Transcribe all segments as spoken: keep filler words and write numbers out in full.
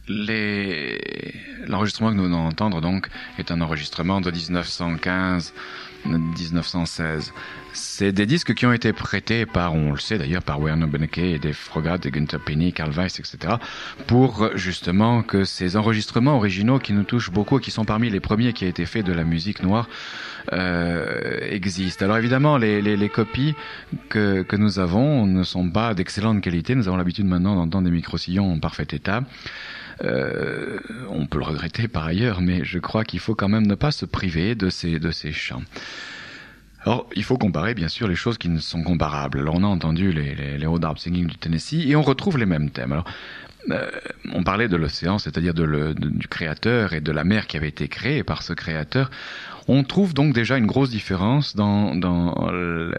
les... l'enregistrement que nous venons d'entendre donc est un enregistrement de dix-neuf cent quinze dix-neuf cent seize. C'est des disques qui ont été prêtés par, on le sait d'ailleurs, par Werner Beneke et Dave Froggatt, et Günther Penny, Karl Weiss, et cetera, pour justement que ces enregistrements originaux qui nous touchent beaucoup et qui sont parmi les premiers qui a été fait de la musique noire euh, existent. Alors évidemment, les, les, les copies que, que nous avons ne sont pas d'excellente qualité. Nous avons l'habitude maintenant d'entendre des micro-sillons en parfait état. Euh, on peut le regretter par ailleurs, mais je crois qu'il faut quand même ne pas se priver de ces, de ces chants. Alors, il faut comparer, bien sûr, les choses qui ne sont comparables. Alors, on a entendu les, les, les Old Harp Singing du Tennessee, et on retrouve les mêmes thèmes. Alors, euh, on parlait de l'océan, c'est-à-dire de le, de, du créateur et de la mer qui avait été créée par ce créateur. On trouve donc déjà une grosse différence dans, dans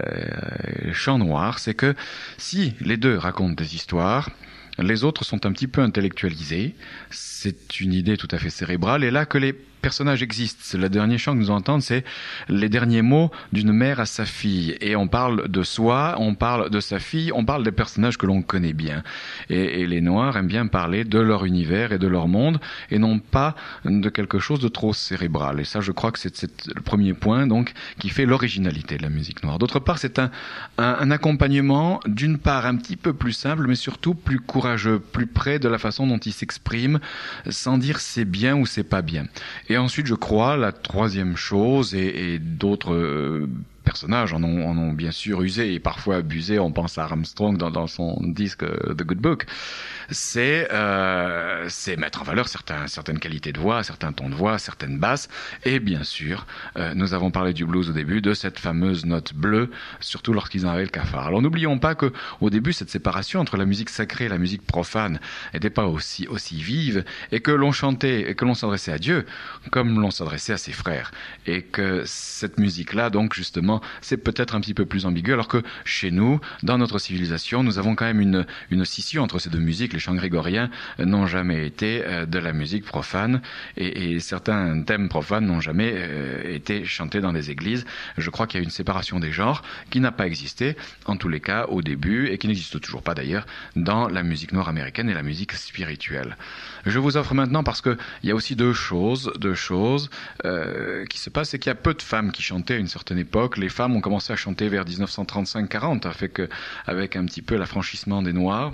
les chants noirs, c'est que si les deux racontent des histoires, les autres sont un petit peu intellectualisés. C'est une idée tout à fait cérébrale. Et là que les personnages existent. C'est le dernier chant que nous entendons, c'est les derniers mots d'une mère à sa fille. Et on parle de soi, on parle de sa fille, on parle des personnages que l'on connaît bien. Et, et les Noirs aiment bien parler de leur univers et de leur monde, et non pas de quelque chose de trop cérébral. Et ça, je crois que c'est, c'est le premier point, donc, qui fait l'originalité de la musique noire. D'autre part, c'est un, un, un accompagnement, d'une part, un petit peu plus simple, mais surtout plus courageux, plus près de la façon dont il s'exprime, sans dire c'est bien ou c'est pas bien. Et ensuite, je crois, la troisième chose, et, et d'autres euh, personnages en ont, en ont bien sûr usé et parfois abusé, on pense à Armstrong dans, dans son disque euh, The Good Book, c'est, euh, c'est mettre en valeur certains, certaines qualités de voix, certains tons de voix, certaines basses, et bien sûr, euh, nous avons parlé du blues au début, de cette fameuse note bleue, surtout lorsqu'ils en avaient le cafard. Alors n'oublions pas que au début, cette séparation entre la musique sacrée et la musique profane n'était pas aussi, aussi vive, et que l'on chantait, et que l'on s'adressait à Dieu comme l'on s'adressait à ses frères, et que cette musique-là, donc justement, c'est peut-être un petit peu plus ambigu, alors que chez nous, dans notre civilisation, nous avons quand même une, une scission entre ces deux musiques. Les chants grégoriens n'ont jamais été euh, de la musique profane, et, et certains thèmes profanes n'ont jamais euh, été chantés dans des églises. Je crois qu'il y a une séparation des genres qui n'a pas existé, en tous les cas, au début, et qui n'existe toujours pas d'ailleurs, dans la musique noire américaine et la musique spirituelle. Je vous offre maintenant, parce qu'il y a aussi deux choses, deux choses euh, qui se passent, c'est qu'il y a peu de femmes qui chantaient à une certaine époque. Les femmes ont commencé à chanter vers dix-neuf cent trente-cinq quarante, avec, avec un petit peu l'affranchissement des Noirs.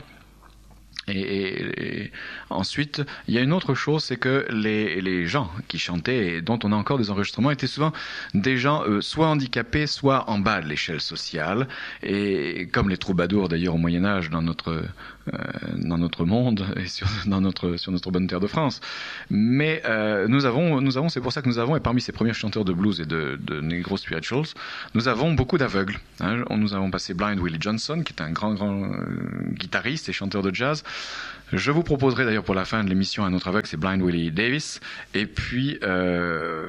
Et, et, et ensuite, il y a une autre chose, c'est que les, les gens qui chantaient et dont on a encore des enregistrements étaient souvent des gens euh, soit handicapés, soit en bas de l'échelle sociale. Et comme les troubadours d'ailleurs au Moyen-Âge dans notre, euh, dans notre monde et sur, dans notre, sur notre bonne terre de France. Mais euh, nous avons, nous avons, c'est pour ça que nous avons, et parmi ces premiers chanteurs de blues et de, de negro spirituals, nous avons beaucoup d'aveugles. Hein. Nous avons passé Blind Willie Johnson, qui est un grand, grand euh, guitariste et chanteur de jazz. Je vous proposerai d'ailleurs pour la fin de l'émission un autre aveugle, c'est Blind Willie Davis. Et puis, euh,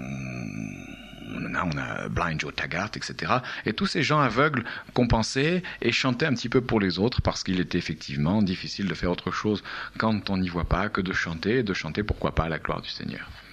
on, a, on a Blind Joe Taggart, et cetera. Et tous ces gens aveugles compensaient et chantaient un petit peu pour les autres, parce qu'il était effectivement difficile de faire autre chose quand on n'y voit pas que de chanter, et de chanter pourquoi pas à la gloire du Seigneur.